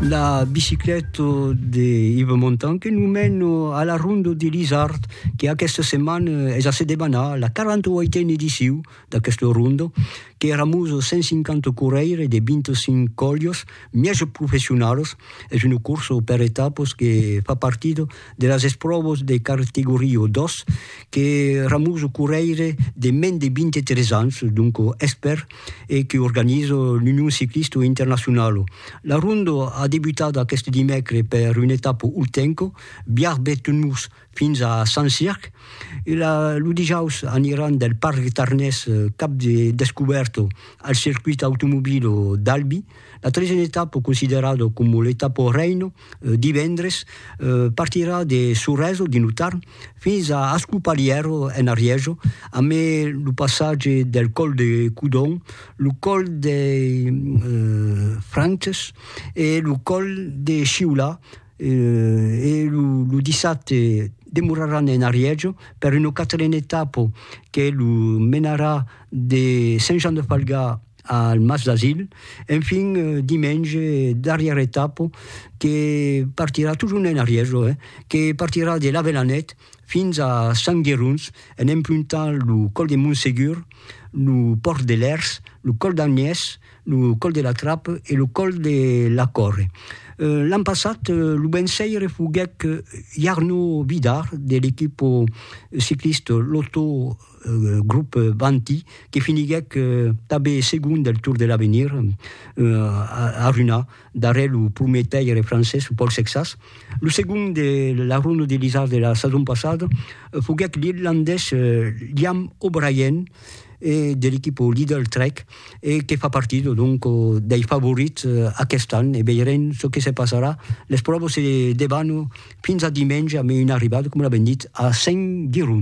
la biciclette d'Yves Montand que nous mène à la ronde de l'Isard, qui aquesta setmana és a se demanar la 48a edició d'aquesta ronda, que ramus 150 correire de 25 collos, més professionals. És una cursa per etapes que fa partit de les proves de categoria 2, que ramus correire de menys de 23 anys, donc expert, et que organitza l'Unió Ciclista Internacional. La ronda ha debutat aquest dimecres per una etapa ultenca, Biar-Betenús fins a Sant Circ, i el dijous aniran del Parc Tarnès cap de descoberta al circuit automòbil d'Albi. La tresena etapa, considerada com l'etapa reina, divendres, partirà de Soresa, de Nutarn, fins a Escopaliero, en Ariejo, amb el passatge del col de Cudon, el col de Frances i el col de Xiula, e el dissabte demoraran en Ariejo per una quatriena etapa que lo menarà de Saint-Jean de Falgà al Mas d'Asil. Enfin, diumenge, darrera etapa que partirà toujours en Ariejo, que partirà de la Velanet fins a Sant Gueruns, en empruntant el col de Montsegur, el Port de l'Ers, el col d'Agnès, el col de la Trappe i el col de la Corre. L'any passat, el venceire foguec Jarno Vidar de l'equip ciclista Lotto Group Vanti, que finiguec també segon del Tour de l'Avenir a Runa, darrere el prometeire francès Paul Sexas. El segon de la ronda de l'Isard de la saison passada foguec l'irlandès Liam O'Brien, de l'équipe Lidl Trek, et qui fa partie donc des favorits aquest any, et veurem ce que se passarà. Les proves se deban fins a diumenge amb una arribada, com l'hem dit, a Sant Gueruns.